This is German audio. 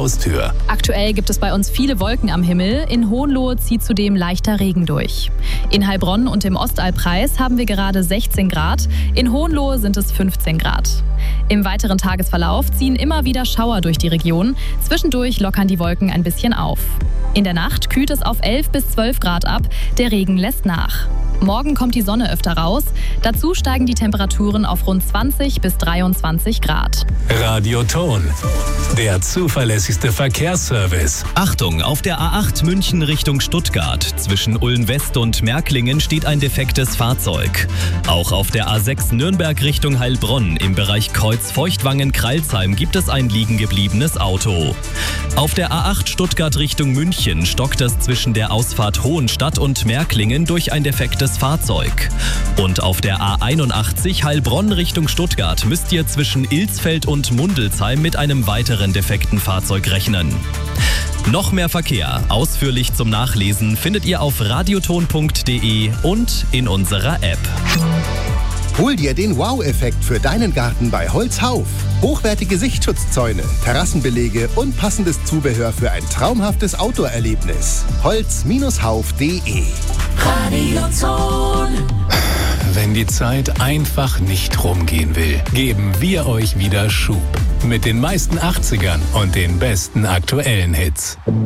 Haustür. Aktuell gibt es bei uns viele Wolken am Himmel. In Hohenlohe zieht zudem leichter Regen durch. In Heilbronn und im Ostallpreis haben wir gerade 16 Grad. In Hohenlohe sind es 15 Grad. Im weiteren Tagesverlauf ziehen immer wieder Schauer durch die Region. Zwischendurch lockern die Wolken ein bisschen auf. In der Nacht kühlt es auf 11 bis 12 Grad ab. Der Regen lässt nach. Morgen kommt die Sonne öfter raus. Dazu steigen die Temperaturen auf rund 20 bis 23 Grad. Radioton, der zuverlässigste Verkehrsservice. Achtung, auf der A8 München Richtung Stuttgart. Zwischen Ulm-West und Märklingen steht ein defektes Fahrzeug. Auch auf der A6 Nürnberg Richtung Heilbronn im Bereich Kreuz-Feuchtwangen-Kralsheim gibt es ein liegen gebliebenes Auto. Auf der A8 Stuttgart Richtung München stockt es zwischen der Ausfahrt Hohenstadt und Märklingen durch ein defektes Fahrzeug. Und auf der A81 Heilbronn Richtung Stuttgart müsst ihr zwischen Ilsfeld und Mundelsheim mit einem weiteren defekten Fahrzeug rechnen. Noch mehr Verkehr, ausführlich zum Nachlesen, findet ihr auf radioton.de und in unserer App. Hol dir den Wow-Effekt für deinen Garten bei Holzhauf. Hochwertige Sichtschutzzäune, Terrassenbelege und passendes Zubehör für ein traumhaftes Outdoor-Erlebnis. Holz-hauf.de. Radioton. Wenn die Zeit einfach nicht rumgehen will, geben wir euch wieder Schub. Mit den meisten 80ern und den besten aktuellen Hits.